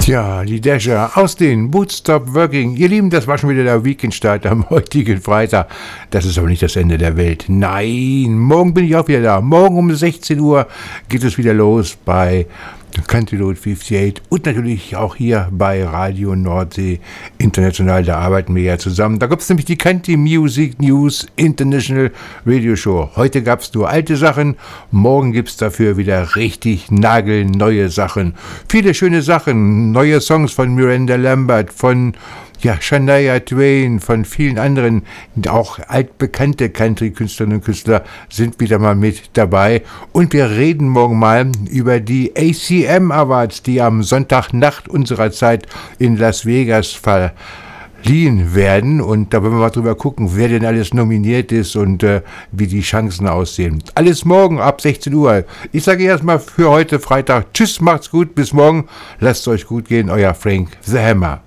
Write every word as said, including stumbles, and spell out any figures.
Ja, die Dasher aus den Boots Stop Working. Ihr Lieben, das war schon wieder der Weekendstart am heutigen Freitag. Das ist aber nicht das Ende der Welt. Nein, morgen bin ich auch wieder da. Morgen um sechzehn Uhr geht es wieder los bei Country Road achtundfünfzig und natürlich auch hier bei Radio Nordsee International. Da arbeiten wir ja zusammen. Da gibt es nämlich die Country Music News International Radio Show. Heute gab es nur alte Sachen, morgen gibt es dafür wieder richtig nagelneue Sachen. Viele schöne Sachen, neue Songs von Miranda Lambert, von ja, Shania Twain, von vielen anderen, auch altbekannte Country-Künstlerinnen und Künstler sind wieder mal mit dabei. Und wir reden morgen mal über die A C M Awards, die am Sonntagnacht unserer Zeit in Las Vegas verliehen werden. Und da wollen wir mal drüber gucken, wer denn alles nominiert ist und äh, wie die Chancen aussehen. Alles morgen ab sechzehn Uhr. Ich sage erstmal für heute Freitag, tschüss, macht's gut, bis morgen. Lasst es euch gut gehen, euer Frank the Hammer.